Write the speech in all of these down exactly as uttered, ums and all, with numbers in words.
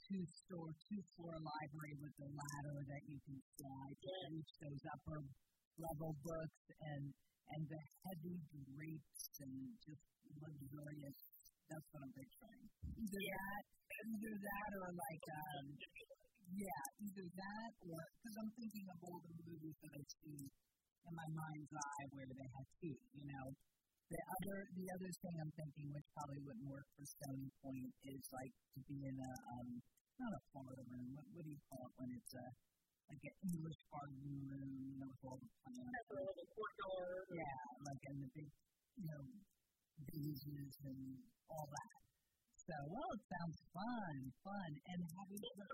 two-store, two-floor library with the ladder that you can slide to Yeah. reach those upper-level books, and and the heavy drapes and just luxurious. That's what I'm picturing. Either Yeah. that, either that, or like, um, yeah, either that, or because I'm thinking of all the movies that I see in my mind's eye where they have tea. You know, the other the other thing I'm thinking, which probably wouldn't work for Stony Point, is like to be in a um, not a Florida room. What, what do you call it when it's a like an English garden room, you know, with all the plants. That's a little courtyard. Yeah, like in the big, you know, vases and all that. So, well, it sounds fun, fun. And have you ever...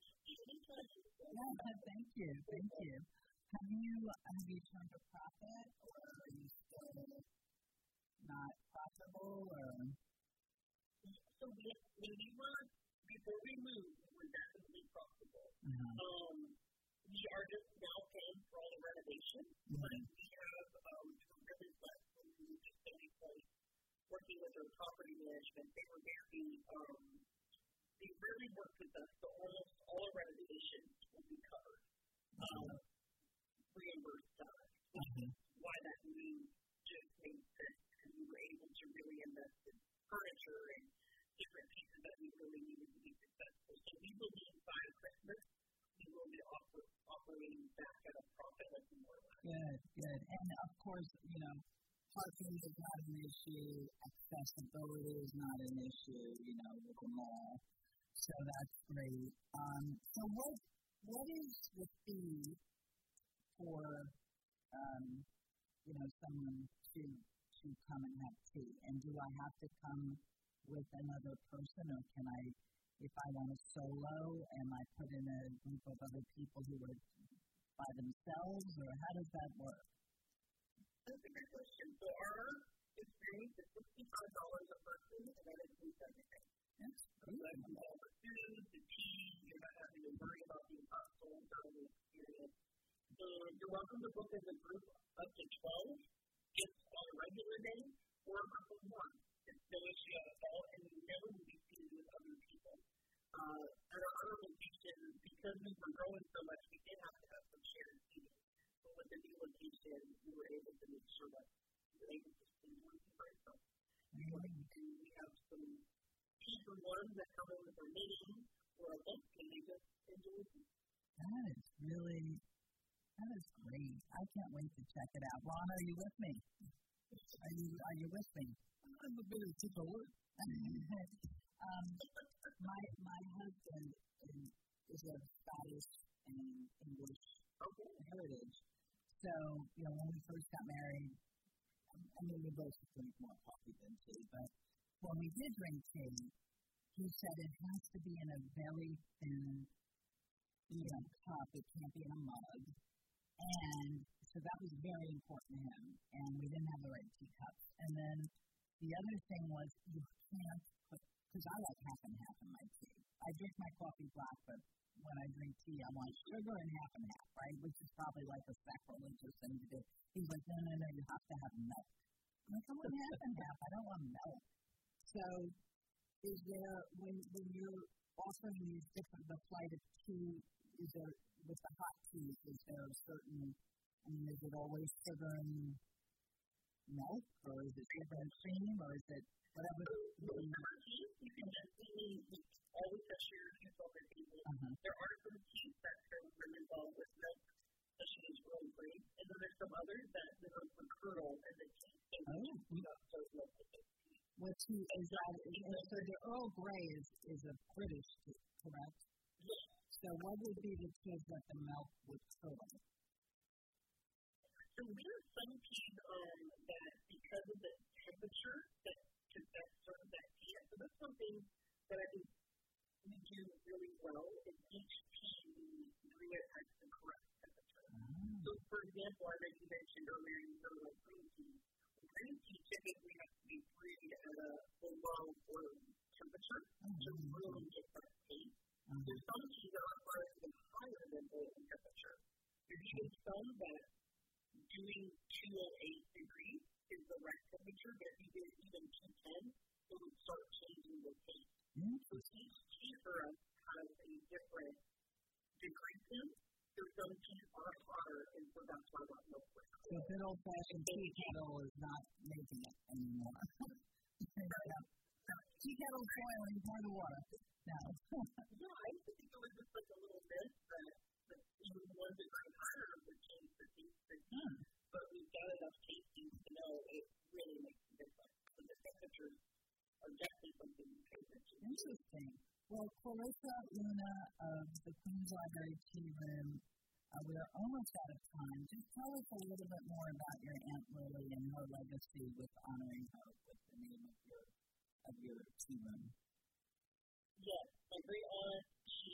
Yeah, thank you, thank you. Have you, have you turned a profit, or are you still not profitable, or... So when we were, before we moved, we were definitely profitable. Uh-huh. Um, we are just now paying for all the renovations, mm-hmm. but we have um, really blessed when we moved to Stony Point, working with our property management. They were very, um, they really worked with us, so almost all our renovations will be covered, um, reimbursed us, which is why that move just made sense, because we were able to really invest in furniture and different pieces that we really needed to be successful. So we believe by Christmas, we will be oper- operating back at a profit like we were last. Good, good. And of course, you know, parking is not an issue, accessibility is not an issue, you know, with the mall. So that's great. Um, so what what is the fee for, um, you know, someone to to come and have tea? And do I have to come with another person, or can I, if I want a solo, am I put in a group of other people who are by themselves, or how does that work? That's a good question. So our experience is sixty-five dollars a person, and that includes everything. That's great. That includes all the food, the tea, you're not having to worry about being hostile during the experience. So you're welcome to book as a group up to twelve, just on a regular day, or a group of one. It's no issue at all, and you never will be seated with other people. Uh, at our other locations, because we were growing so much, we did have to have some shared seating. But with the new location, we were able to make sure that we were able to stay working by ourselves. Mm-hmm. We have some teacher ones that come in with their meeting or a book, and they just enjoy it. That is really, that is great. I can't wait to check it out. Ron, are you with me? Are you, are you with me? I'm a bit of a word. um, my my husband is, is of Scottish and English okay. heritage. So, you know, when we first got married, I mean, we both drink more coffee than tea, but when we did drink tea, he said it has to be in a very thin, you know, cup. It can't be in a mug. And so that was very important to him. And we didn't have the right teacups. And then the other thing was you can't put, because I like half and half in my tea. I drink my coffee black, but when I drink tea, I want sugar and half and half, right? Which is probably like a sacrilegious thing to do. He's like, no, no, no, you have to have milk. I'm like, I want half and half. I don't want milk. So is there, when when you're offering these different, the flight of tea, is there, with the hot tea, is there a certain, I mean, is it always sugar and milk, or is it sugar and cream, or is it whatever? You can definitely always have sugar cubes on the table. Uh-huh. There are some teas that go really well with milk, especially as Earl Grey, and then there's some others that are the curdle and the tea. So oh. You know, so milk with the tea. What tea is that? And so the Earl Grey is, is a British tea, correct? Yes. So what would be the teas that the milk would curdle? So we have some teas um, that, because of the temperature, that can best serve that tea. So that's something that I think we do really well, is each tea we brew it at the correct temperature. Mm. So, for example, I know you mentioned earlier, you know, like green tea. Well, green tea typically has to be brewed at a below boiling temperature mm-hmm. to really get that taste. Mm-hmm. There's some teas that are even higher than boiling temperature. There's even some that doing two oh eight degrees is the right temperature, but if you did even two ten, it would start changing the taste. Mm-hmm. So each tea for us has a different degree to. So some teas are hotter, and so that's why that milk was hot. So good old-fashioned tea kettle is not making it anymore. Tea kettle's boiling, pour the water. No. Yeah, I used to think it was just like a little bit that, that even one degree higher would change the taste. Hmm. But we've got enough tasting to know it really makes a difference. So the temperatures are definitely something you pay attention to. Interesting. Well, Clarissa Luna of the Queen's Library Tea Room, uh, we're almost out of time. Just tell us a little bit more about your Aunt Lily and her legacy with honoring her with the name of your of your tea room. Yes, my great aunt, she